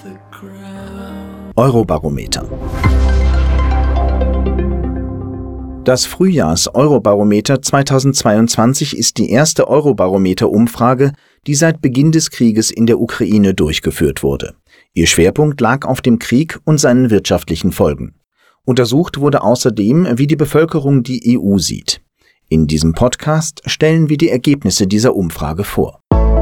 Eurobarometer. Das Frühjahrs-Eurobarometer 2022 ist die erste Eurobarometer-Umfrage, die seit Beginn des Krieges in der Ukraine durchgeführt wurde. Ihr Schwerpunkt lag auf dem Krieg und seinen wirtschaftlichen Folgen. Untersucht wurde außerdem, wie die Bevölkerung die EU sieht. In diesem Podcast stellen wir die Ergebnisse dieser Umfrage vor.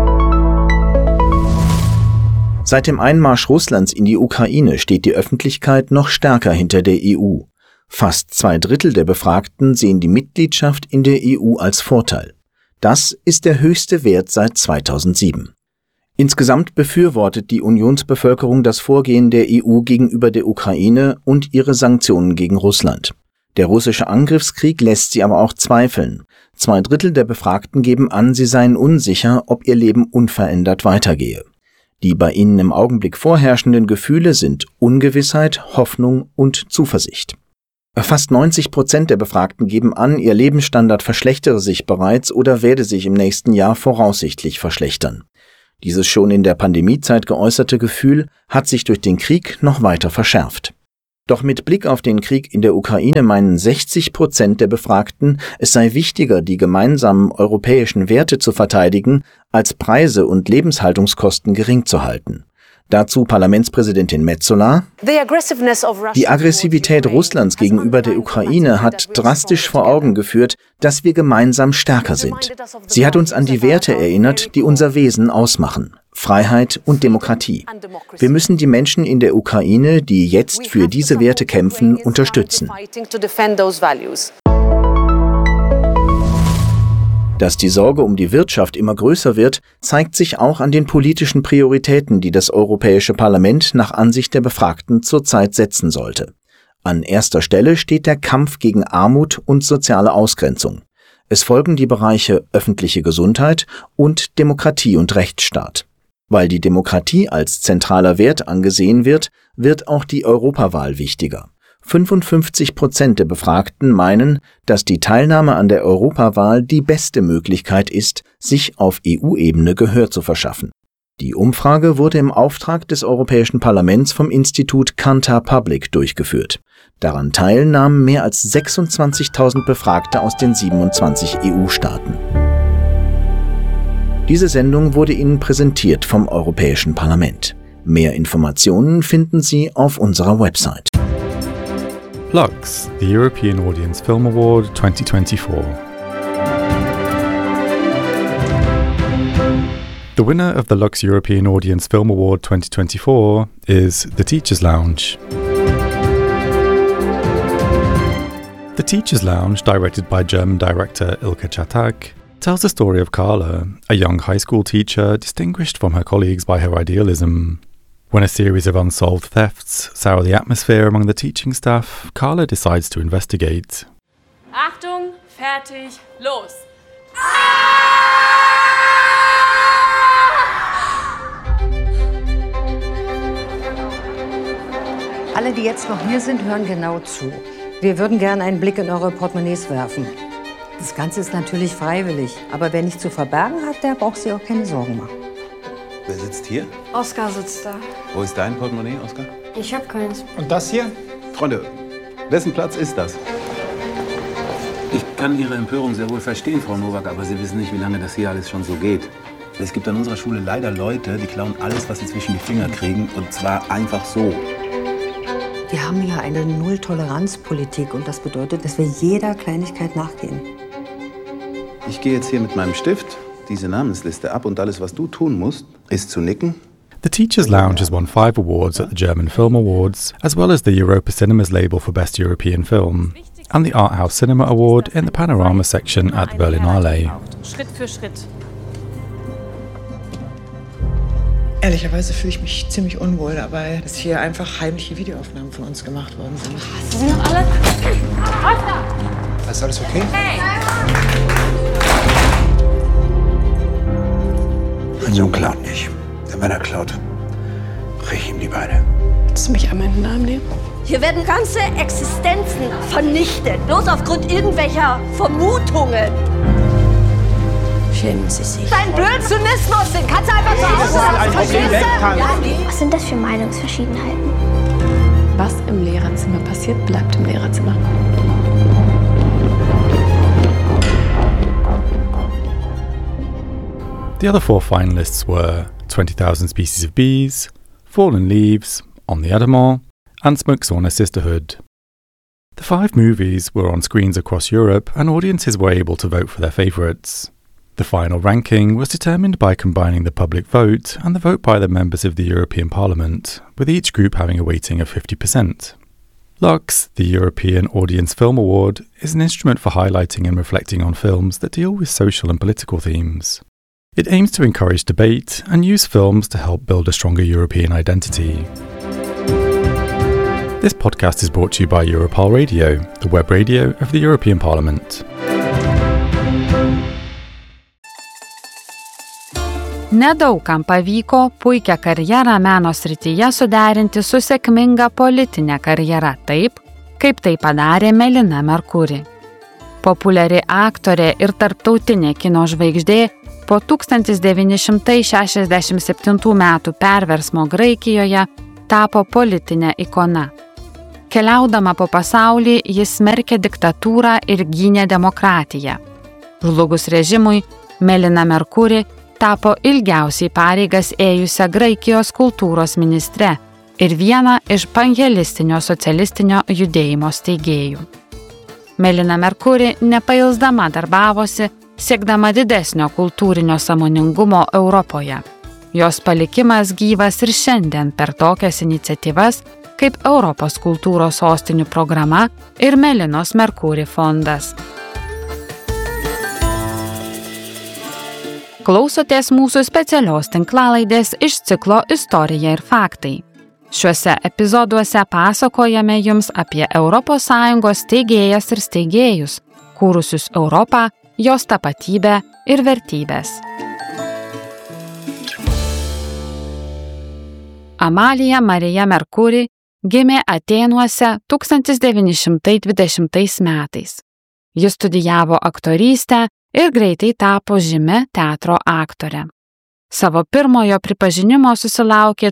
Seit dem Einmarsch Russlands in die Ukraine steht die Öffentlichkeit noch stärker hinter der EU. Fast 2/3 der Befragten sehen die Mitgliedschaft in der EU als Vorteil. Das ist der höchste Wert seit 2007. Insgesamt befürwortet die Unionsbevölkerung das Vorgehen der EU gegenüber der Ukraine und ihre Sanktionen gegen Russland. Der russische Angriffskrieg lässt sie aber auch zweifeln. 2/3 der Befragten geben an, sie seien unsicher, ob ihr Leben unverändert weitergehe. Die bei ihnen im Augenblick vorherrschenden Gefühle sind Ungewissheit, Hoffnung und Zuversicht. Fast 90% der Befragten geben an, ihr Lebensstandard verschlechtere sich bereits oder werde sich im nächsten Jahr voraussichtlich verschlechtern. Dieses schon in der Pandemiezeit geäußerte Gefühl hat sich durch den Krieg noch weiter verschärft. Doch mit Blick auf den Krieg in der Ukraine meinen 60% der Befragten, es sei wichtiger, die gemeinsamen europäischen Werte zu verteidigen, als Preise und Lebenshaltungskosten gering zu halten. Dazu Parlamentspräsidentin Metsola: Die Aggressivität Russlands gegenüber der Ukraine hat drastisch vor Augen geführt, dass wir gemeinsam stärker sind. Sie hat uns an die Werte erinnert, die unser Wesen ausmachen: Freiheit und Demokratie. Wir müssen die Menschen in der Ukraine, die jetzt für diese Werte kämpfen, unterstützen. Dass die Sorge um die Wirtschaft immer größer wird, zeigt sich auch an den politischen Prioritäten, die das Europäische Parlament nach Ansicht der Befragten zurzeit setzen sollte. An erster Stelle steht der Kampf gegen Armut und soziale Ausgrenzung. Es folgen die Bereiche öffentliche Gesundheit und Demokratie und Rechtsstaat. Weil die Demokratie als zentraler Wert angesehen wird, wird auch die Europawahl wichtiger. 55% der Befragten meinen, dass die Teilnahme an der Europawahl die beste Möglichkeit ist, sich auf EU-Ebene Gehör zu verschaffen. Die Umfrage wurde im Auftrag des Europäischen Parlaments vom Institut Kantar Public durchgeführt. Daran teilnahmen mehr als 26.000 Befragte aus den 27 EU-Staaten. Diese Sendung wurde Ihnen präsentiert vom Europäischen Parlament. Mehr Informationen finden Sie auf unserer Website. Lux, the European Audience Film Award 2024. The winner of the Lux European Audience Film Award 2024 is The Teacher's Lounge. The Teacher's Lounge, directed by German director Ilka Çatak, tells the story of Carla, a young high school teacher distinguished from her colleagues by her idealism. When a series of unsolved thefts sour the atmosphere among the teaching staff, Carla decides to investigate. Achtung, fertig, los! Alle, die jetzt noch hier sind, hören genau zu. Wir würden gerne einen Blick in eure Portemonnaies werfen. Das Ganze ist natürlich freiwillig, aber wer nicht zu verbergen hat, der braucht sich auch keine Sorgen machen. Wer sitzt hier? Oskar sitzt da. Wo ist dein Portemonnaie, Oskar? Ich hab keins. Und das hier? Freunde, wessen Platz ist das? Ich kann Ihre Empörung sehr wohl verstehen, Frau Nowak, aber Sie wissen nicht, wie lange das hier alles schon so geht. Es gibt an unserer Schule leider Leute, die klauen alles, was sie zwischen die Finger kriegen, und zwar einfach so. Wir haben hier eine Null-Toleranz-Politik und das bedeutet, dass wir jeder Kleinigkeit nachgehen. Ich gehe jetzt hier mit meinem Stift diese Namensliste ab und alles, was du tun musst, ist zu nicken. The Teacher's Lounge has won 5 awards at the German Film Awards, as well as the Europa Cinemas label for Best European Film, and the Art House Cinema Award in the Panorama section at the Berlinale. Schritt für Schritt. Ehrlicherweise fühle ich mich ziemlich unwohl dabei, dass hier einfach heimliche Videoaufnahmen von uns gemacht worden sind. Sie sind doch alle... Oskar! Ist alles okay? Hey! Mein Sohn klaut nicht. Denn wenn er klaut, brech ich ihm die Beine. Willst du mich einmal in den Arm nehmen? Hier werden ganze Existenzen vernichtet, bloß aufgrund irgendwelcher Vermutungen. Schämen Sie sich. Dein Blödsinnismus, den kannst du einfach zu Hause lassen. Verstehst du? Was sind das für Meinungsverschiedenheiten? Was im Lehrerzimmer passiert, bleibt im Lehrerzimmer. The other 4 finalists were 20,000 Species of Bees, Fallen Leaves, On the Adamant, and Smoke Sauna Sisterhood. The 5 movies were on screens across Europe, and audiences were able to vote for their favourites. The final ranking was determined by combining the public vote and the vote by the members of the European Parliament, with each group having a weighting of 50%. Lux, the European Audience Film Award, is an instrument for highlighting and reflecting on films that deal with social and political themes. It aims to encourage debate and use films to help build a stronger European identity. This podcast is brought to you by Europol Radio, the web radio of the European Parliament. Nedaugam pavyko puikią karjerą meno srityje suderinti su sėkminga politinė karjera taip, kaip tai padarė Melina Mercuri. Populiari aktorė ir tarptautinė kino žvaigždė po 1967 metų perversmo Graikijoje tapo politinė ikona. Keliaudama po pasaulį, jis smerkė diktatūrą ir gynė demokratiją. Žlugus režimui, Melina Mercuri tapo ilgiausiai pareigas ėjusią Graikijos kultūros ministre ir viena iš panhelistinio socialistinio judėjimo steigėjų. Melina Mercuri nepailsdama darbavosi, siekdama didesnio kultūrinio sąmoningumo Europoje. Jos palikimas gyvas ir šiandien per tokias iniciatyvas kaip Europos kultūros sostinių programa ir Melinos Mercuri fondas. Klausotės mūsų specialios tinklalaidės iš ciklo Istorija ir faktai. Šiuose epizoduose pasakojame jums apie ES steigėjas ir steigėjus, kūrusius Europą, jos tapatybę ir vertybės. Amalija Marija Mercuri gimė Atėnuose 1920 metais. Ji studijavo aktorystę ir greitai tapo žymia teatro aktorė. Savo pirmojo pripažinimo susilaukė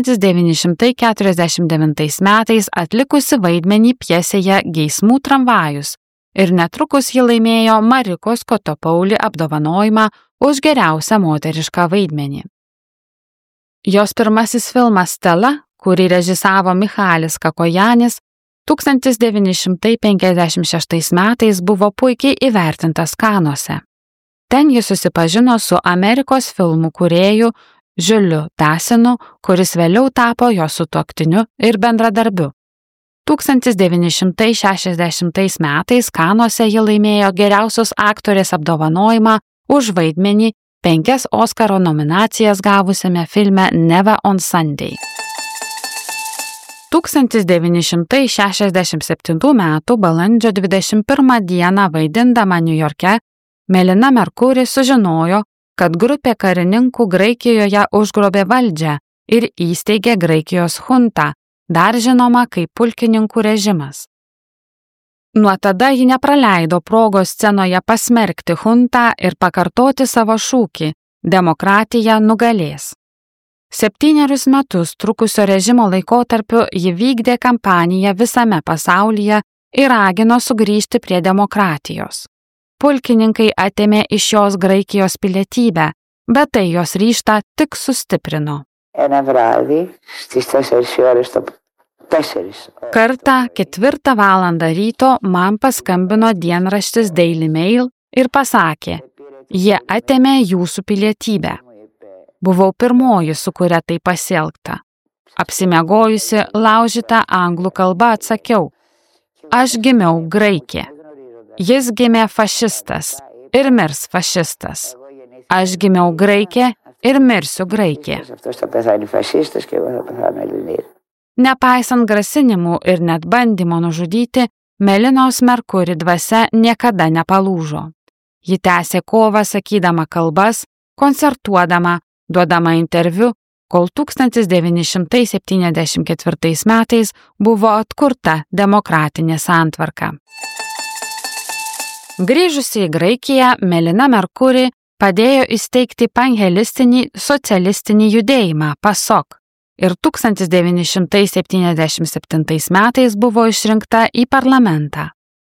1949 metais atlikusi vaidmenį pjesėje Geismų tramvajus ir netrukus ji laimėjo Marikos Kotopauli apdovanojimą už geriausią moterišką vaidmenį. Jos pirmasis filmas Stela, kurį režisavo Michalis Kakojanis, 1956 metais buvo puikiai įvertintas Kanuose. Ten jis susipažino su Amerikos filmų kūrėju Žiuliu Dasinu, kuris vėliau tapo jo sutuoktiniu ir bendradarbiu. 1960 metais Kanuose ji laimėjo geriausios aktorės apdovanojimą už vaidmenį 5 Oskaro nominacijas gavusiame filme Never on Sunday. 1967 metų balandžio 21 dieną vaidindama Niujorke, Melina Mercuri sužinojo, kad grupė karininkų Graikijoje užgrobė valdžią ir įsteigė Graikijos chuntą, dar žinoma kaip pulkininkų režimas. Nuo tada ji nepraleido progos scenoje pasmerkti chuntą ir pakartoti savo šūkį „Demokratija nugalės". 7 metus trukusio režimo laikotarpiu ji vykdė kampaniją visame pasaulyje ir ragino sugrįžti prie demokratijos. Pulkininkai atėmė iš jos Graikijos pilietybę, bet tai jos ryžtą tik sustiprino. Kartą 4 valandą ryto man paskambino dienraštis Daily Mail ir pasakė, jie atėmė jūsų pilietybę. Buvau pirmoji, su kuria tai pasielgta. Apsimiegojusi laužyta anglų kalba atsakiau, aš gimiau Graikė. Jis gimė fašistas ir mirs fašistas. Aš gimiau Graikė ir mirsiu Graikė. Nepaisant grasinimų ir net bandymo nužudyti, Melinos Mercuri dvasia niekada nepalūžo. Ji tęsė kovą sakydama kalbas, koncertuodama, duodama interviu, kol 1974 metais buvo atkurta demokratinė santvarka. Grįžusi į Graikiją, Melina Mercuri padėjo įsteigti panhelistinį socialistinį judėjimą PASOK ir 1977 metais buvo išrinkta į parlamentą.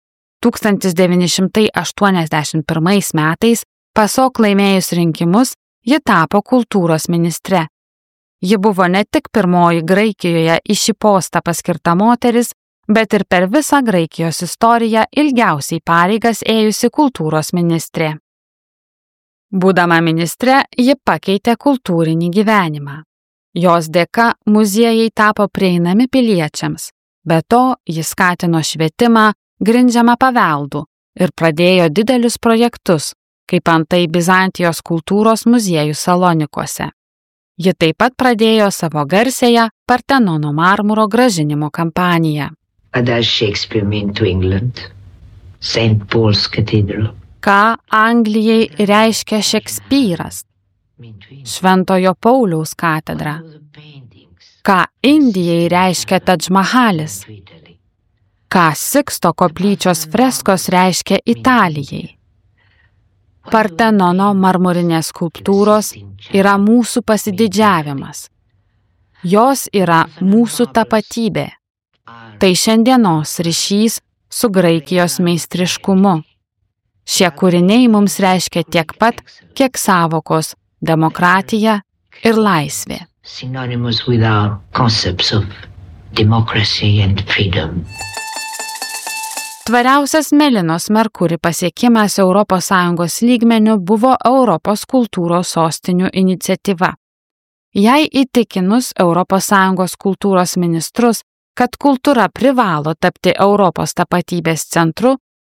1981 metais PASOK laimėjus rinkimus, ji tapo kultūros ministre. Ji buvo ne tik pirmoji Graikijoje į šį postą paskirta moteris, bet ir per visą Graikijos istoriją ilgiausiai pareigas ėjusi kultūros ministrė. Būdama ministre, ji pakeitė kultūrinį gyvenimą. Jos dėka muziejai tapo prieinami piliečiams, be to ji skatino švietimą, grindžiamą paveldu ir pradėjo didelius projektus, kaip antai Bizantijos kultūros muziejų Salonikuose. Ji taip pat pradėjo savo garsiąją Partenono marmuro grąžinimo kampaniją. As Shakespeare meant to England, St. Paul's Cathedral. Ką Anglijai reiškia Šekspyras? Šventojo Pauliaus katedra. Ką Indijai reiškia Tadž Mahalis? Ką Siksto koplyčios freskos reiškia Italijai? Partenono marmurinės skulptūros yra mūsų pasididžiavimas. Jos yra mūsų tapatybė. Tai šiandienos ryšys su Graikijos meistriškumu. Šie kūriniai mums reiškia tiek pat, kiek sąvokos demokratija ir laisvė. Synonymous with our concepts of democracy and freedom. Tvariausias Melinos Merkuri pasiekimas ES lygmeniu buvo Europos kultūros sostinių iniciatyva. Jai įtikinus ES kultūros ministrus, kad kultūra privalo tapti Europos tapatybės centru,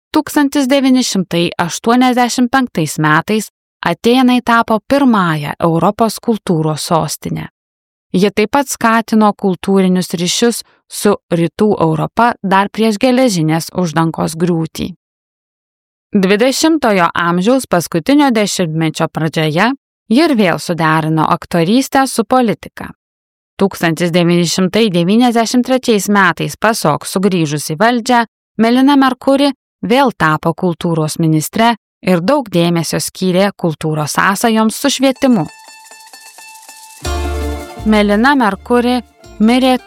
1985 metais Atėnai tapo pirmąją Europos kultūros sostinę. Ji taip pat skatino kultūrinius ryšius su Rytų Europa dar prieš geležinės uždangos griūtį. 20-ojo amžiaus paskutinio dešimtmečio pradžioje ji ir vėl suderino aktorystę su politika. 1993 metais PASOK sugrįžus į valdžią, Melina Merkuri vėl tapo kultūros ministre ir daug dėmesio skyrė kultūros sąsajoms su švietimu. Melina Merkuri mirė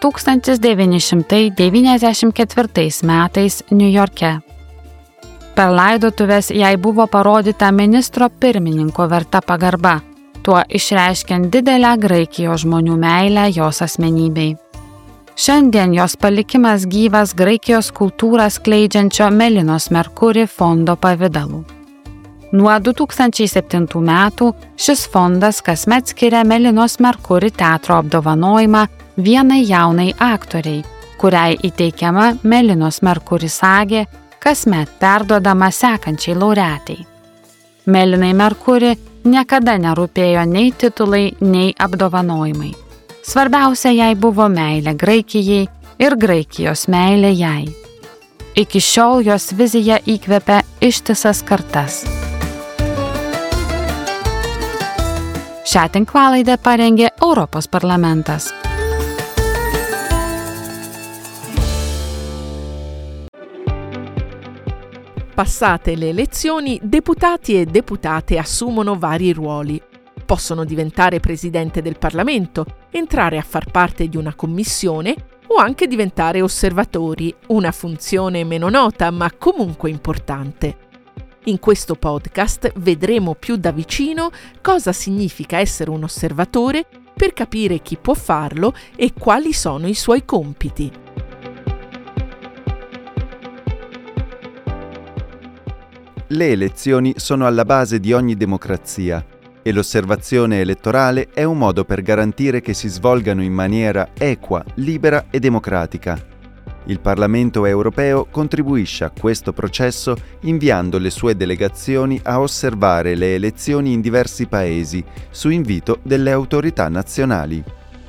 1994 metais Niujorke. Per laidotuves jai buvo parodyta ministro pirmininko verta pagarba, tuo išreiškiant didelę Graikijos žmonių meilę jos asmenybei. Šiandien jos palikimas gyvas Graikijos kultūrą skleidžiančio Melinos Merkuri fondo pavidalu. Nuo 2007 metų šis fondas kasmet skiria Melinos Merkuri teatro apdovanojimą vienai jaunai aktoriai, kuriai įteikiama Melinos Merkuri sagė, kasmet perduodama sekančiai laureatai. Melinai Merkuri niekada nerūpėjo nei titulai, nei apdovanojimai. Svarbiausia jai buvo meilė Graikijai ir Graikijos meilė jai. Iki šiol jos vizija įkvepia ištisas kartas. Šią tinklalaidę parengė Europos parlamentas. Passate le elezioni, deputati e deputate assumono vari ruoli. Possono diventare presidente del Parlamento, entrare a far parte di una commissione o anche diventare osservatori, una funzione meno nota ma comunque importante. In questo podcast vedremo più da vicino cosa significa essere un osservatore per capire chi può farlo e quali sono i suoi compiti. Le elezioni sono alla base di ogni democrazia e l'osservazione elettorale è un modo per garantire che si svolgano in maniera equa, libera e democratica. Il Parlamento europeo contribuisce a questo processo inviando le sue delegazioni a osservare le elezioni in diversi paesi su invito delle autorità nazionali.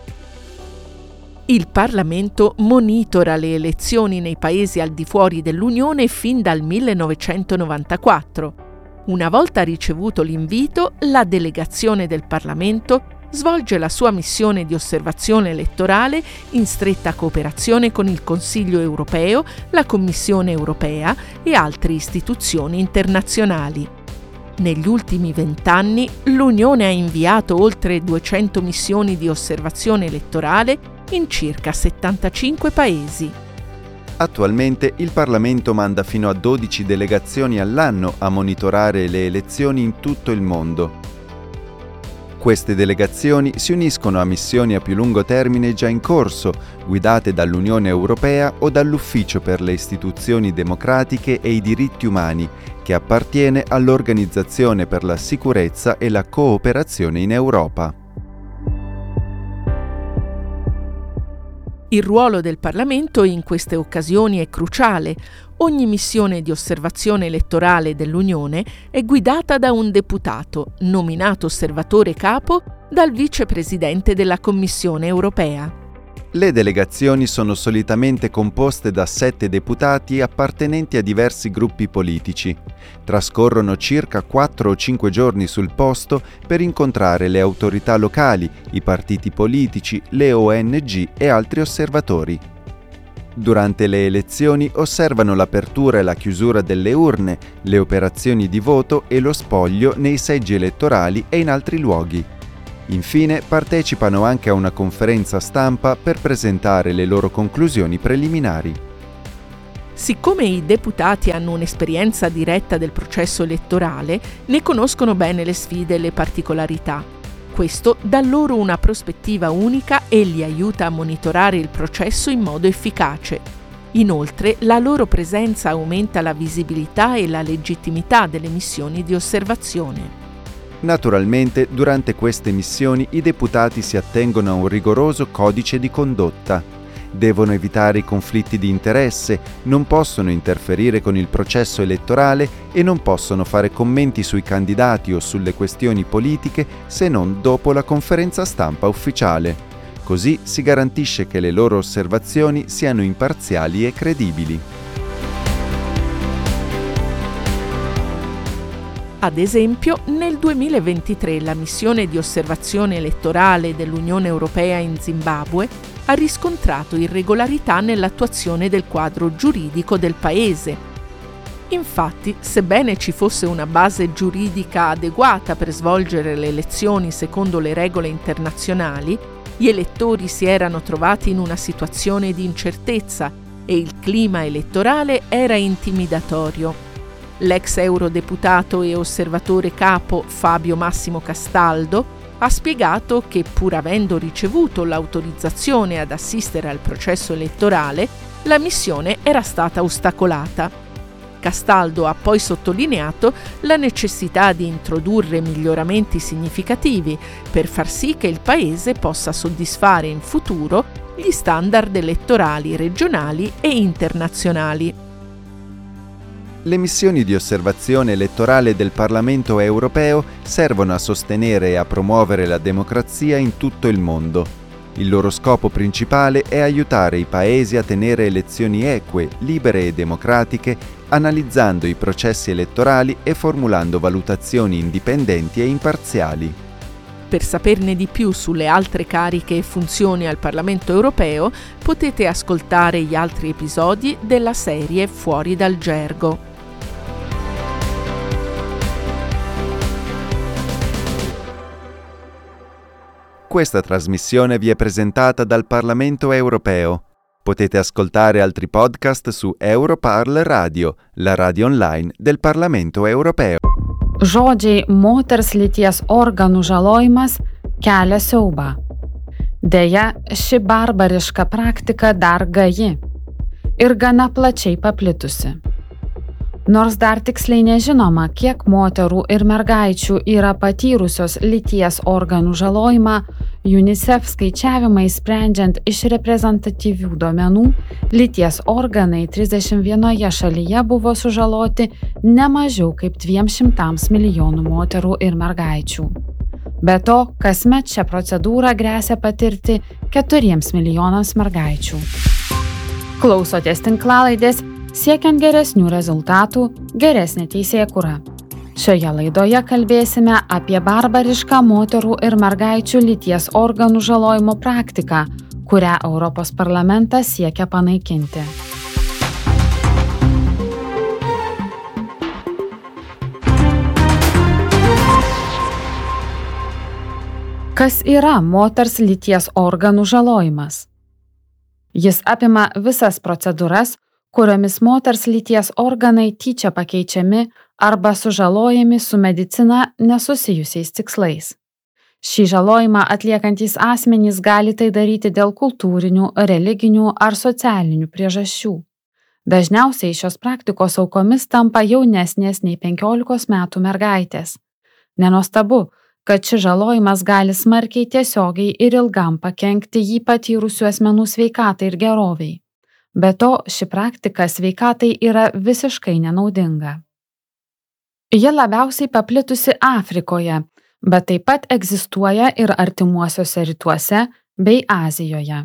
Il Parlamento monitora le elezioni nei paesi al di fuori dell'Unione fin dal 1994. Una volta ricevuto l'invito, la delegazione del Parlamento svolge la sua missione di osservazione elettorale in stretta cooperazione con il Consiglio europeo, la Commissione europea e altre istituzioni internazionali. Negli ultimi 20 anni l'Unione ha inviato oltre 200 missioni di osservazione elettorale in circa 75 paesi. Attualmente il Parlamento manda fino a 12 delegazioni all'anno a monitorare le elezioni in tutto il mondo. Queste delegazioni si uniscono a missioni a più lungo termine già in corso, guidate dall'Unione Europea o dall'Ufficio per le istituzioni democratiche e i diritti umani, che appartiene all'Organizzazione per la sicurezza e la cooperazione in Europa. Il ruolo del Parlamento in queste occasioni è cruciale. Ogni missione di osservazione elettorale dell'Unione è guidata da un deputato, nominato osservatore capo dal vicepresidente della Commissione europea. Le delegazioni sono solitamente composte da 7 deputati appartenenti a diversi gruppi politici. Trascorrono circa 4 o 5 giorni sul posto per incontrare le autorità locali, i partiti politici, le ONG e altri osservatori. Durante le elezioni osservano l'apertura e la chiusura delle urne, le operazioni di voto e lo spoglio nei seggi elettorali e in altri luoghi. Infine partecipano anche a una conferenza stampa per presentare le loro conclusioni preliminari. Siccome i deputati hanno un'esperienza diretta del processo elettorale, ne conoscono bene le sfide e le particolarità. Questo dà loro una prospettiva unica e li aiuta a monitorare il processo in modo efficace. Inoltre, la loro presenza aumenta la visibilità e la legittimità delle missioni di osservazione. Naturalmente, durante queste missioni i deputati si attengono a un rigoroso codice di condotta. Devono evitare i conflitti di interesse, non possono interferire con il processo elettorale e non possono fare commenti sui candidati o sulle questioni politiche se non dopo la conferenza stampa ufficiale. Così si garantisce che le loro osservazioni siano imparziali e credibili. Ad esempio, nel 2023 la missione di osservazione elettorale dell'Unione Europea in Zimbabwe ha riscontrato irregolarità nell'attuazione del quadro giuridico del paese. Infatti, sebbene ci fosse una base giuridica adeguata per svolgere le elezioni secondo le regole internazionali, gli elettori si erano trovati in una situazione di incertezza e il clima elettorale era intimidatorio. L'ex eurodeputato e osservatore capo Fabio Massimo Castaldo ha spiegato che, pur avendo ricevuto l'autorizzazione ad assistere al processo elettorale, la missione era stata ostacolata. Castaldo ha poi sottolineato la necessità di introdurre miglioramenti significativi per far sì che il Paese possa soddisfare in futuro gli standard elettorali regionali e internazionali. Le missioni di osservazione elettorale del Parlamento europeo servono a sostenere e a promuovere la democrazia in tutto il mondo. Il loro scopo principale è aiutare i paesi a tenere elezioni eque, libere e democratiche, analizzando i processi elettorali e formulando valutazioni indipendenti e imparziali. Per saperne di più sulle altre cariche e funzioni al Parlamento europeo, potete ascoltare gli altri episodi della serie Fuori dal Gergo. Questa trasmissione vi è presentata dal Parlamento europeo. Potete ascoltare altri podcast su Europarl Radio, la radio online del Parlamento europeo. Žodžiai moters lyties organų žalojimas kelia siaubą. Deja, ši barbariška praktika dar gaji ir gana plačiai paplitusi. Nors dar tiksliai nežinoma, kiek moterų ir mergaičių yra patyrusios lyties organų žalojimą, UNICEF skaičiavimai sprendžiant iš reprezentatyvių duomenų, lyties organai 31 šalyje buvo sužaloti ne mažiau kaip 200 milijonų moterų ir mergaičių. Be to, kasmet šią procedūrą gresia patirti 4 milijonams mergaičių. Klausotės tinklalaidės Siekiant geresnių rezultatų, geresnė teisėkūra. Šioje laidoje kalbėsime apie barbarišką moterų ir mergaičių lyties organų žalojimo praktiką, kurią Europos parlamentas siekia panaikinti. Kas yra moters lyties organų žalojimas? Jis apima visas procedūras, kuriomis moters lyties organai tyčia pakeičiami arba sužalojami su medicina nesusijusiais tikslais. Šį žalojimą atliekantys asmenys gali tai daryti dėl kultūrinių, religinių ar socialinių priežasčių. Dažniausiai šios praktikos aukomis tampa jaunesnės nei 15 metų mergaitės. Nenuostabu, kad šis žalojimas gali smarkiai tiesiogiai ir ilgam pakenkti jį patyrusių asmenų sveikatai ir geroviai. Be to, ši praktika sveikatai yra visiškai nenaudinga. Ji labiausiai paplitusi Afrikoje, bet taip pat egzistuoja ir artimuosiuose rytuose bei Azijoje.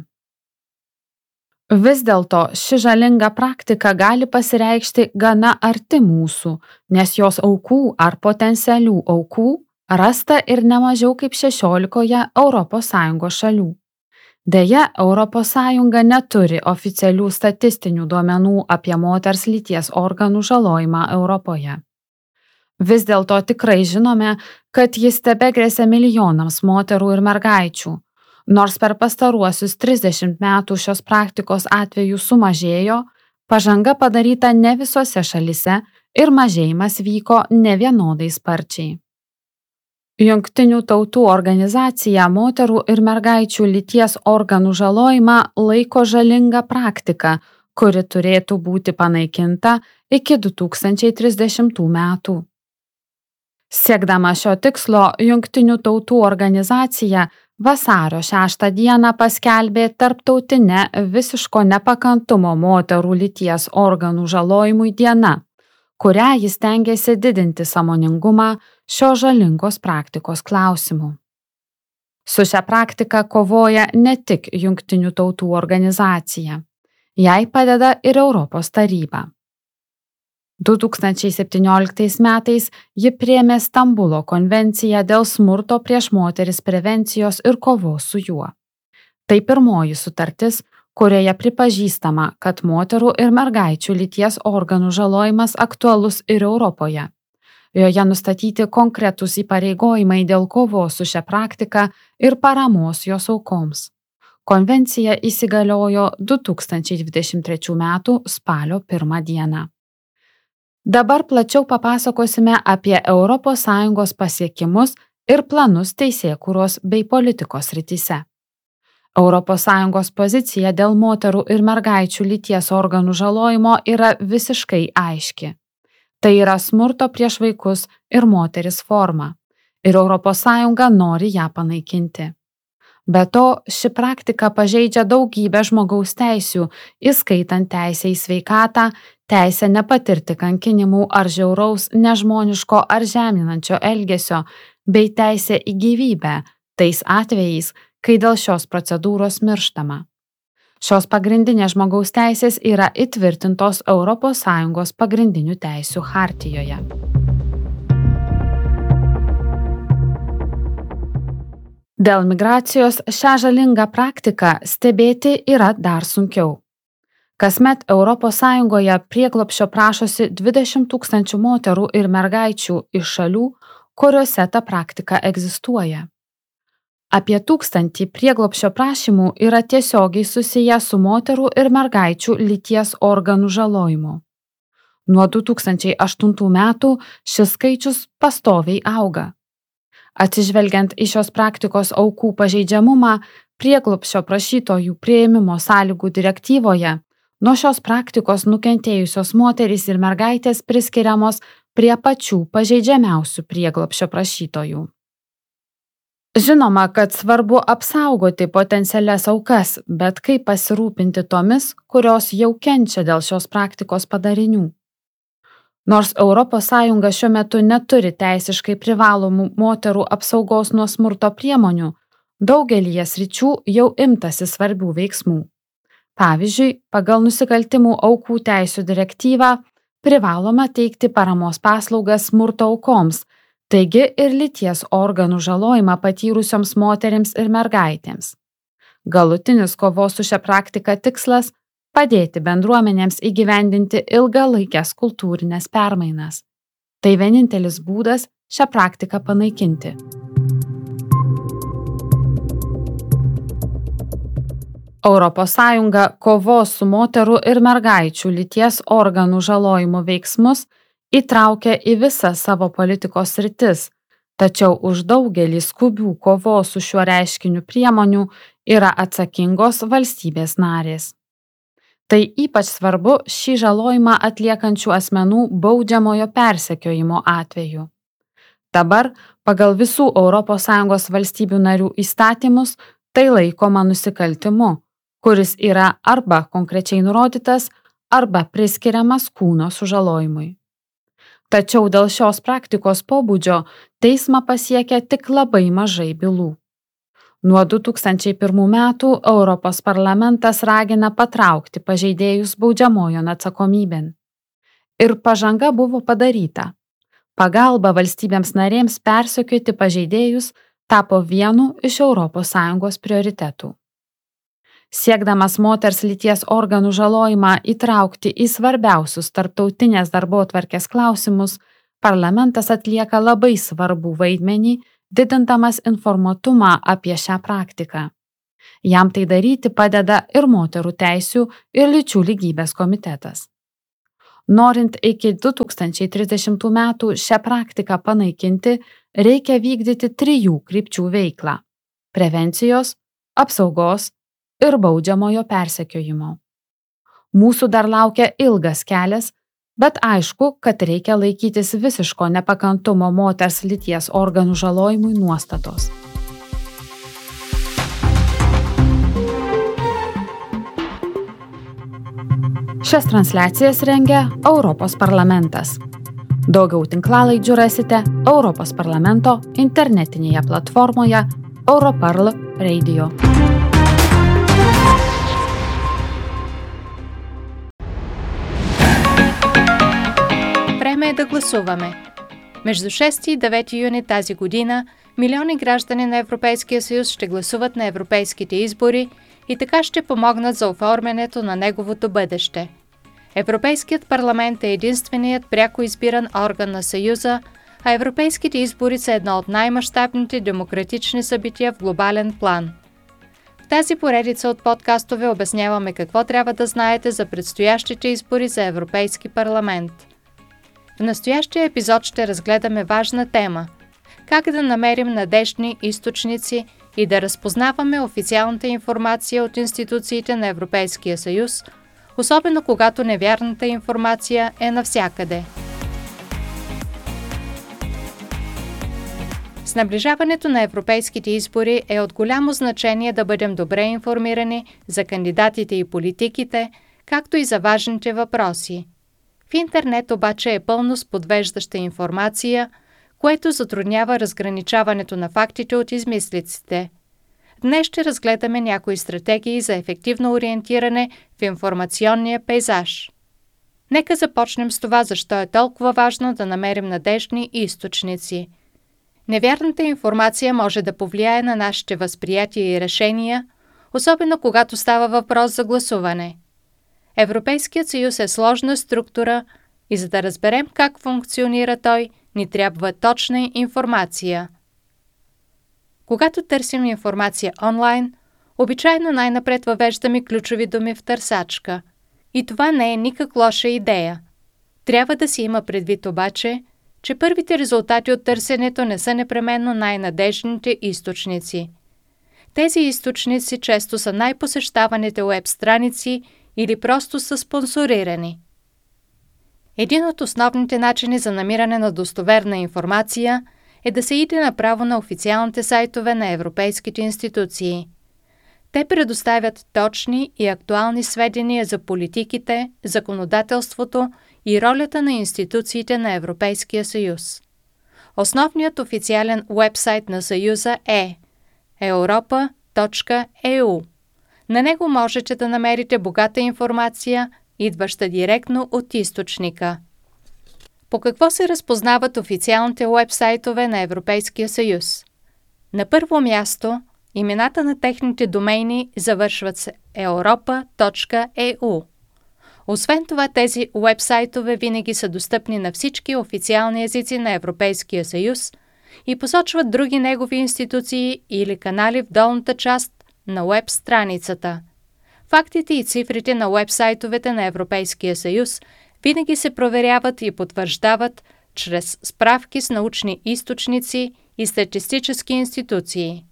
Vis dėlto ši žalinga praktika gali pasireikšti gana arti mūsų, nes jos aukų ar potencialių aukų rasta ir nemažiau kaip 16 ES šalių. Deja, ES neturi oficialių statistinių duomenų apie moters lyties organų žalojimą Europoje. Vis dėlto tikrai žinome, kad jis tebegresia milijonams moterų ir mergaičių. Nors per pastaruosius 30 metų šios praktikos atvejų sumažėjo, pažanga padaryta ne visose šalise ir mažėjimas vyko nevienodai sparčiai. Jungtinių tautų organizacija moterų ir mergaičių lyties organų žalojimą laiko žalinga praktika, kuri turėtų būti panaikinta iki 2030 metų. Siekdama šio tikslo, Jungtinių tautų organizacija vasario 6 dieną paskelbė tarptautinę visiško nepakantumo moterų lyties organų žalojimui diena, kurią jis stengiasi didinti sąmoningumą šio žalingos praktikos klausimu. Su šia praktika kovoja ne tik Jungtinių tautų organizacija, jai padeda ir Europos taryba. 2017 metais ji priėmė Stambulo konvenciją dėl smurto prieš moteris prevencijos ir kovos su juo. Tai pirmoji sutartis, kurioje pripažįstama, kad moterų ir mergaičių lyties organų žalojimas aktualus ir Europoje. Joje nustatyti konkretūs įpareigojimai dėl kovos su šia praktika ir paramos jos aukoms. Konvencija įsigaliojo 2023 metų spalio 1 dieną. Dabar plačiau papasakosime apie ES pasiekimus ir planus teisėkūros bei politikos srityse. ES pozicija dėl moterų ir mergaičių lyties organų žalojimo yra visiškai aiški. Tai yra smurto prieš vaikus ir moteris forma, ir ES nori ją panaikinti. Be to, ši praktika pažeidžia daugybę žmogaus teisių, įskaitant teisę į sveikatą, teisę nepatirti kankinimų ar žiauraus, nežmoniško ar žeminančio elgesio, bei teisę į gyvybę, tais atvejais, kai dėl šios procedūros mirštama. Šios pagrindinės žmogaus teisės yra įtvirtintos ES pagrindinių teisių chartijoje. Dėl migracijos šią žalingą praktiką stebėti yra dar sunkiau. Kasmet ES prieglobsčio prašosi 20 000 moterų ir mergaičių iš šalių, kuriuose ta praktika egzistuoja. Apie 1000 prieglobsčio prašymų yra tiesiogiai susiję su moterų ir mergaičių lyties organų žalojimu. Nuo 2008 metų šis skaičius pastoviai auga. Atsižvelgiant į šios praktikos aukų pažeidžiamumą, prieglobsčio prašytojų priėmimo sąlygų direktyvoje nuo šios praktikos nukentėjusios moterys ir mergaitės priskiriamos prie pačių pažeidžiamiausių prieglobsčio prašytojų. Žinoma, kad svarbu apsaugoti potencialias aukas, bet kaip pasirūpinti tomis, kurios jau kenčia dėl šios praktikos padarinių. Nors ES šiuo metu neturi teisiškai privalomų moterų apsaugos nuo smurto priemonių, daugelyje sričių jau imtasi svarbių veiksmų. Pavyzdžiui, pagal nusikaltimų aukų teisių direktyvą privaloma teikti paramos paslaugas smurto aukoms, taigi ir lyties organų žalojimą patyrusioms moterims ir mergaitėms. Galutinis kovos su šia praktika tikslas – padėti bendruomenėms įgyvendinti ilgalaikes kultūrinės permainas. Tai vienintelis būdas šią praktiką panaikinti. ES kovos su moterų ir mergaičių lyties organų žalojimo veiksmus įtraukia į visas savo politikos sritis, tačiau už daugelį skubių kovos su šiuo reiškiniu priemonių yra atsakingos valstybės narės. Tai ypač svarbu šį žalojimą atliekančių asmenų baudžiamojo persekiojimo atveju. Dabar pagal visų ES valstybių narių įstatymus tai laikoma nusikaltimu, kuris yra arba konkrečiai nurodytas, arba priskiriamas kūno sužalojimui. Tačiau dėl šios praktikos pobūdžio teismą pasiekia tik labai mažai bylų. Nuo 2001 metų Europos parlamentas ragina patraukti pažeidėjus baudžiamojon atsakomybėn. Ir pažanga buvo padaryta. Pagalba valstybėms narėms persekioti pažeidėjus tapo vienu iš ES prioritetų. Siekdamas moters lyties organų žalojimą įtraukti į svarbiausius tarptautinės darbotvarkės klausimus, parlamentas atlieka labai svarbų vaidmenį, didindamas informuotumą apie šią praktiką. Jam tai daryti padeda ir moterų teisių ir lyčių lygybės komitetas. Norint iki 2030 metų šią praktiką panaikinti, reikia vykdyti 3 krypčių veiklą – prevencijos, apsaugos ir baudžiamojo persekiojimo. Mūsų dar laukia ilgas kelias, bet aišku, kad reikia laikytis visiško nepakantumo moters lyties organų žalojimui nuostatos. Šias transliacijas rengia Europos parlamentas. Daugiau tinklalaidžių rasite Europos parlamento internetinėje platformoje Europarl Radio. Време е да гласуваме. Между 6 и 9 юни тази година милиони граждани на Европейския съюз ще гласуват на европейските избори и така ще помогнат за оформянето на неговото бъдеще. Европейският парламент е единственият пряко избиран орган на Съюза, а европейските избори са едно от най-мащабните демократични събития в глобален план. В тази поредица от подкастове обясняваме какво трябва да знаете за предстоящите избори за Европейски парламент. В настоящия епизод ще разгледаме важна тема – как да намерим надеждни източници и да разпознаваме официалната информация от институциите на Европейския съюз, особено когато невярната информация е навсякъде. С наближаването на европейските избори е от голямо значение да бъдем добре информирани за кандидатите и политиките, както и за важните въпроси. В интернет обаче е пълно с подвеждаща информация, което затруднява разграничаването на фактите от измислиците. Днес ще разгледаме някои стратегии за ефективно ориентиране в информационния пейзаж. Нека започнем с това, защо е толкова важно да намерим надеждни източници. Невярната информация може да повлияе на нашите възприятия и решения, особено когато става въпрос за гласуване. Европейският съюз е сложна структура и за да разберем как функционира той, ни трябва точна информация. Когато търсим информация онлайн, обичайно най-напред въвеждаме ключови думи в търсачка. И това не е никак лоша идея. Трябва да си има предвид обаче, че първите резултати от търсенето не са непременно най-надежните източници. Тези източници често са най-посещаваните уеб страници или просто са спонсорирани. Един от основните начини за намиране на достоверна информация е да се иде направо на официалните сайтове на европейските институции. Те предоставят точни и актуални сведения за политиките, законодателството и ролята на институциите на Европейския съюз. Основният официален уебсайт на Съюза е europa.eu. На него можете да намерите богата информация, идваща директно от източника. По какво се разпознават официалните уебсайтове на Европейския съюз? На първо място, имената на техните домейни завършват с europa.eu. Освен това, тези уебсайтове винаги са достъпни на всички официални езици на Европейския съюз и посочват други негови институции или канали в долната част на уеб страницата. Фактите и цифрите на уебсайтовете на Европейския съюз винаги се проверяват и потвърждават чрез справки с научни източници и статистически институции.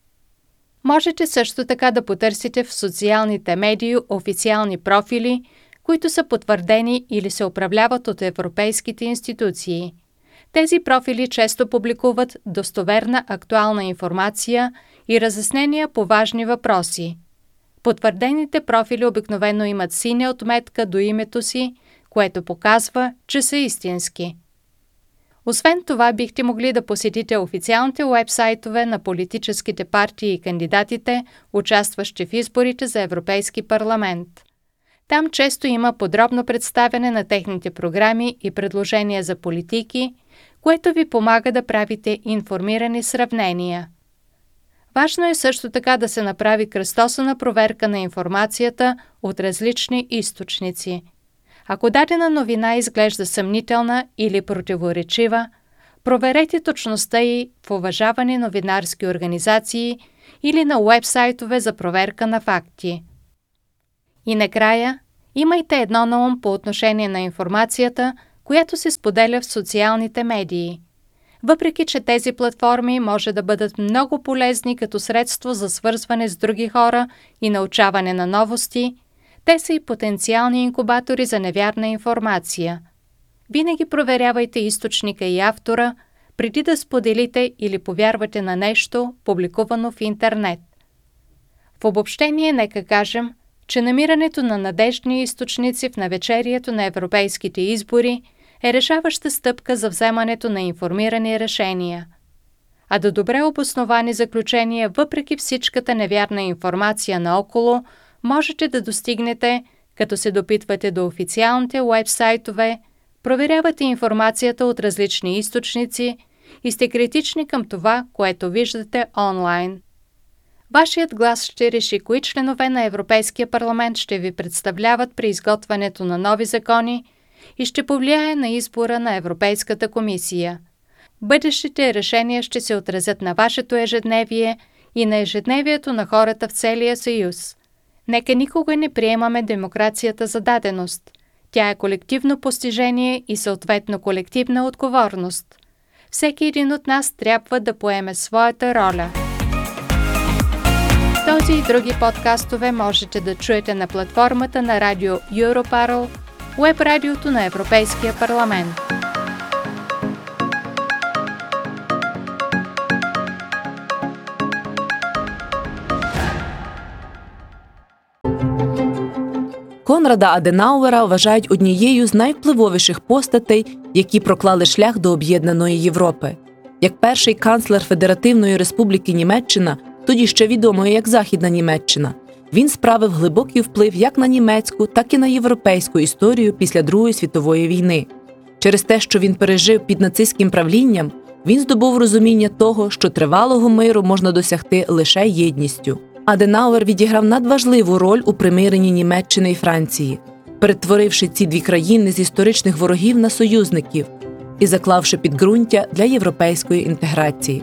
Можете също така да потърсите в социалните медии официални профили, които са потвърдени или се управляват от европейските институции. Тези профили често публикуват достоверна актуална информация и разяснения по важни въпроси. Потвърдените профили обикновено имат синя отметка до името си, което показва, че са истински. Освен това, бихте могли да посетите официалните уебсайтове на политическите партии и кандидатите, участващи в изборите за Европейски парламент. Там често има подробно представяне на техните програми и предложения за политики, което ви помага да правите информирани сравнения. Важно е също така да се направи кръстосана проверка на информацията от различни източници. Ако дадена новина изглежда съмнителна или противоречива, проверете точността й в уважавани новинарски организации или на уебсайтове за проверка на факти. И накрая, имайте едно на ум по отношение на информацията, която се споделя в социалните медии. Въпреки че тези платформи може да бъдат много полезни като средство за свързване с други хора и научаване на новости, те са и потенциални инкубатори за невярна информация. Винаги проверявайте източника и автора, преди да споделите или повярвате на нещо, публикувано в интернет. В обобщение нека кажем, че намирането на надеждни източници в навечерието на европейските избори е решаваща стъпка за вземането на информирани решения. А до добре обосновани заключения, въпреки всичката невярна информация наоколо, можете да достигнете, като се допитвате до официалните уебсайтове, проверявате информацията от различни източници и сте критични към това, което виждате онлайн. Вашият глас ще реши кои членове на Европейския парламент ще ви представляват при изготвянето на нови закони и ще повлияе на избора на Европейската комисия. Бъдещите решения ще се отразят на вашето ежедневие и на ежедневието на хората в целия съюз. Нека никога не приемаме демокрацията за даденост. Тя е колективно постижение и съответно колективна отговорност. Всеки един от нас трябва да поеме своята роля. Този и други подкастове можете да чуете на платформата на радио Europarl, уеб-радиото на Европейския парламент. Конрада Аденауера вважають однією з найвпливовіших постатей, які проклали шлях до об'єднаної Європи. Як перший канцлер Федеративної Республіки Німеччина, тоді ще відомої як Західна Німеччина, він справив глибокий вплив як на німецьку, так і на європейську історію після Другої світової війни. Через те, що він пережив під нацистським правлінням, він здобув розуміння того, що тривалого миру можна досягти лише єдністю. Аденауер відіграв надважливу роль у примиренні Німеччини і Франції, перетворивши ці дві країни з історичних ворогів на союзників і заклавши підґрунтя для європейської інтеграції.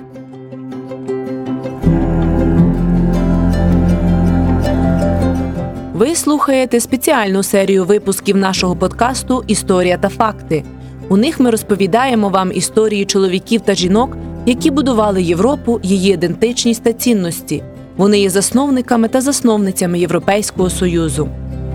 Ви слухаєте спеціальну серію випусків нашого подкасту «Історія та факти». У них ми розповідаємо вам історії чоловіків та жінок, які будували Європу, її ідентичність та цінності. Вони є засновниками та засновницями Європейського Союзу.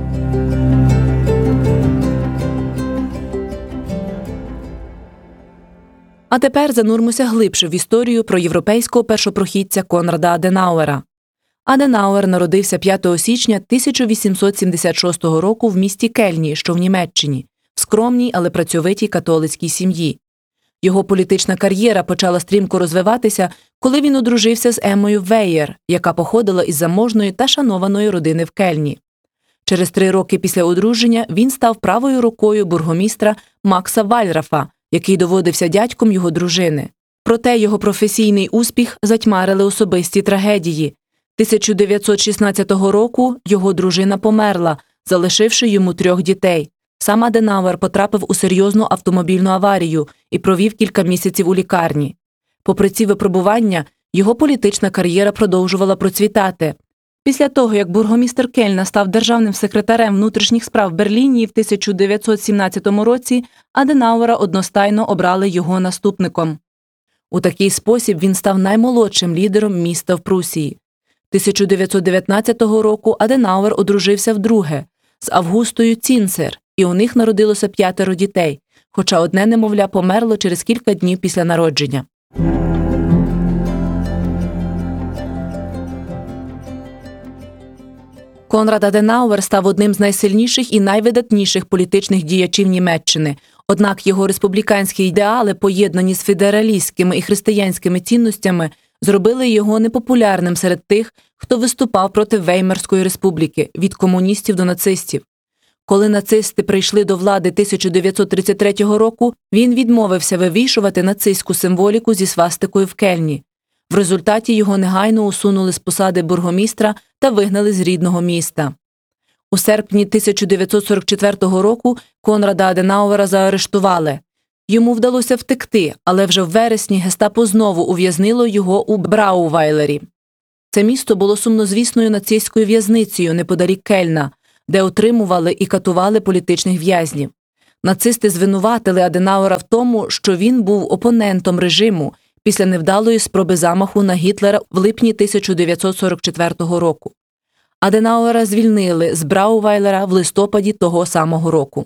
А тепер занурмося глибше в історію про європейського першопрохідця Конрада Аденауера. Аденауер народився 5 січня 1876 року в місті Кельні, що в Німеччині, в скромній, але працьовитій католицькій сім'ї. Його політична кар'єра почала стрімко розвиватися, коли він одружився з Еммою Веєр, яка походила із заможної та шанованої родини в Кельні. Через 3 роки після одруження він став правою рукою бургомістра Макса Вальрафа, який доводився дядьком його дружини. Проте його професійний успіх затьмарили особисті трагедії. 1916 року його дружина померла, залишивши йому 3 дітей. Сам Аденауер потрапив у серйозну автомобільну аварію і провів кілька місяців у лікарні. Попри ці випробування, його політична кар'єра продовжувала процвітати. Після того, як бургомістр Кельна став державним секретарем внутрішніх справ в Берліні в 1917 році, Аденауера одностайно обрали його наступником. У такий спосіб він став наймолодшим лідером міста в Прусії. 1919 року Аденауер одружився вдруге з Августою Цінцер, і у них народилося 5 дітей, хоча одне немовля померло через кілька днів після народження. Конрад Аденауер став одним з найсильніших і найвидатніших політичних діячів Німеччини, однак його республіканські ідеали, поєднані з федералістськими і християнськими цінностями, зробили його непопулярним серед тих, хто виступав проти Веймарської республіки, від комуністів до нацистів. Коли нацисти прийшли до влади 1933 року, він відмовився вивішувати нацистську символіку зі свастикою в Кельні. В результаті його негайно усунули з посади бургомістра та вигнали з рідного міста. У серпні 1944 року Конрада Аденауера заарештували. Йому вдалося втекти, але вже в вересні гестапо знову ув'язнило його у Браувайлері. Це місто було сумнозвісною нацистською в'язницею неподалік Кельна, де утримували і катували політичних в'язнів. Нацисти звинуватили Аденауера в тому, що він був опонентом режиму після невдалої спроби замаху на Гітлера в липні 1944 року. Аденауера звільнили з Браувайлера в листопаді того самого року.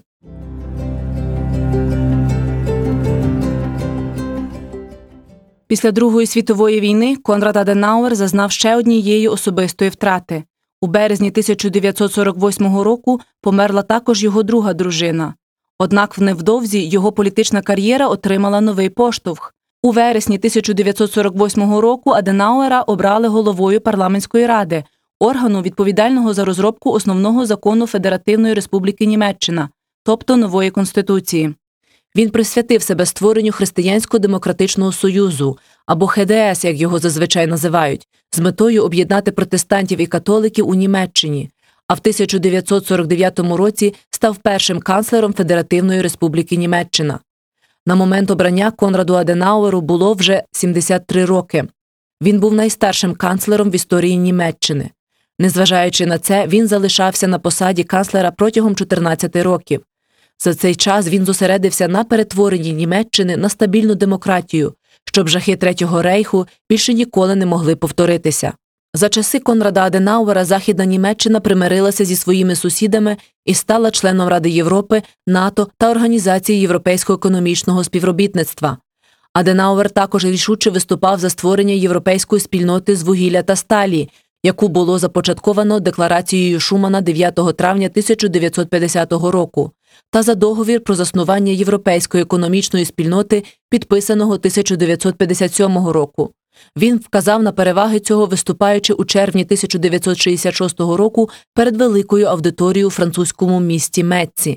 Після Другої світової війни Конрад Аденауер зазнав ще однієї особистої втрати. У березні 1948 року померла також його друга дружина. Однак невдовзі його політична кар'єра отримала новий поштовх. У вересні 1948 року Аденауера обрали головою парламентської ради, органу, відповідального за розробку основного закону Федеративної Республіки Німеччина, тобто нової Конституції. Він присвятив себе створенню Християнсько-демократичного союзу, або ХДС, як його зазвичай називають, з метою об'єднати протестантів і католиків у Німеччині, а в 1949 році став першим канцлером Федеративної Республіки Німеччина. На момент обрання Конраду Аденауеру було вже 73 роки. Він був найстаршим канцлером в історії Німеччини. Незважаючи на це, він залишався на посаді канцлера протягом 14 років. За цей час він зосередився на перетворенні Німеччини на стабільну демократію, щоб жахи Третього рейху більше ніколи не могли повторитися. За часи Конрада Аденауера Західна Німеччина примирилася зі своїми сусідами і стала членом Ради Європи, НАТО та Організації Європейського економічного співробітництва. Аденауер також рішуче виступав за створення європейської спільноти з вугілля та сталі, яку було започатковано Декларацією Шумана 9 травня 1950 року, та за договір про заснування Європейської економічної спільноти, підписаного 1957 року. Він вказав на переваги цього, виступаючи у червні 1966 року перед великою аудиторією у французькому місті Метці.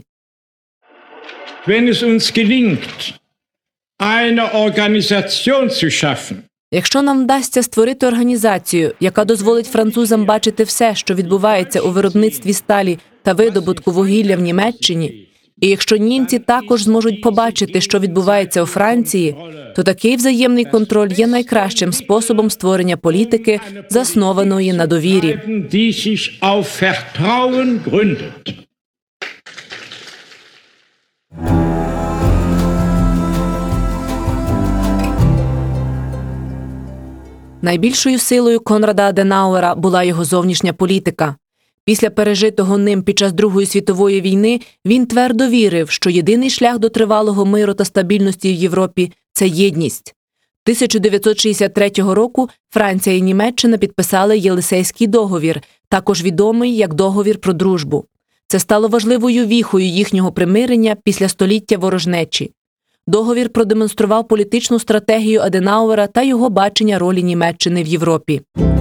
Wenn es uns gelingt, eine Organisation zu schaffen, Якщо нам вдасться створити організацію, яка дозволить французам бачити все, що відбувається у виробництві сталі та видобутку вугілля в Німеччині, і якщо німці також зможуть побачити, що відбувається у Франції, то такий взаємний контроль є найкращим способом створення політики, заснованої на довірі. Найбільшою силою Конрада Аденауера була його зовнішня політика. Після пережитого ним під час Другої світової війни він твердо вірив, що єдиний шлях до тривалого миру та стабільності в Європі – це єдність. 1963 року Франція і Німеччина підписали Єлисейський договір, також відомий як договір про дружбу. Це стало важливою віхою їхнього примирення після століття ворожнечі. Договір продемонстрував політичну стратегію Аденауера та його бачення ролі Німеччини в Європі.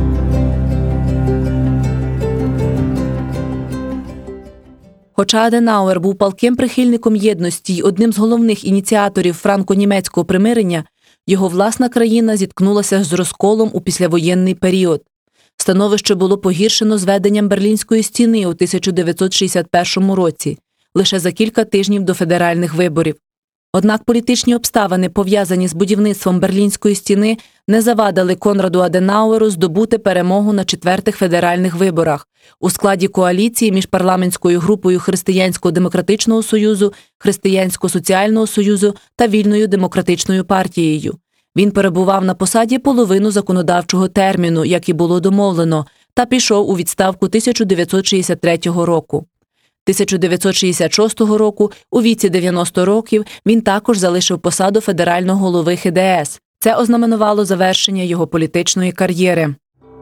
Хоча Аденауер був палким прихильником єдності й одним з головних ініціаторів франко-німецького примирення, його власна країна зіткнулася з розколом у післявоєнний період. Становище було погіршено зведенням Берлінської стіни у 1961 році, лише за кілька тижнів до федеральних виборів. Однак політичні обставини, пов'язані з будівництвом Берлінської стіни, не завадили Конраду Аденауеру здобути перемогу на 4-х федеральних виборах у складі коаліції між парламентською групою Християнсько-демократичного союзу, Християнсько-соціального союзу та Вільною демократичною партією. Він перебував на посаді половину законодавчого терміну, як і було домовлено, та пішов у відставку 1963 року. 1966 року, у віці 90 років, він також залишив посаду федерального голови ХДС. Це ознаменувало завершення його політичної кар'єри.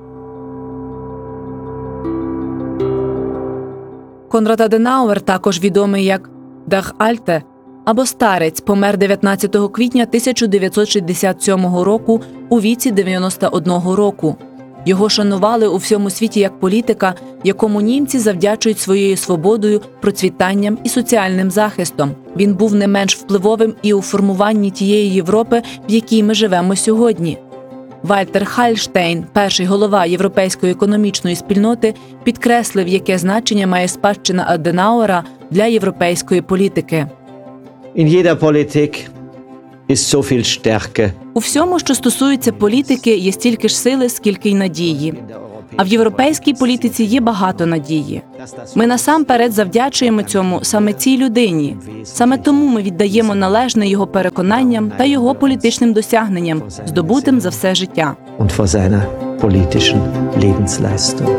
Конрад Аденауер, також відомий як «Der Alte» або «Старець», помер 19 квітня 1967 року у віці 91 року. Його шанували у всьому світі як політика, якому німці завдячують своєю свободою, процвітанням і соціальним захистом. Він був не менш впливовим і у формуванні тієї Європи, в якій ми живемо сьогодні. Вальтер Хальштейн, перший голова Європейської економічної спільноти, підкреслив, яке значення має спадщина Аденауера для європейської політики. In jeder Politik ist so viel Stärke. У всьому, що стосується політики, є стільки ж сили, скільки й надії. А в європейській політиці є багато надії. Ми насамперед завдячуємо цьому саме цій людині. Саме тому ми віддаємо належне його переконанням та його політичним досягненням, здобутим за все життя. Und vor seiner politischen Lebensleistung.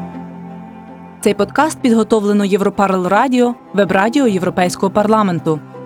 Цей подкаст підготовлено Європарл Радіо, веб-радіо Європейського парламенту.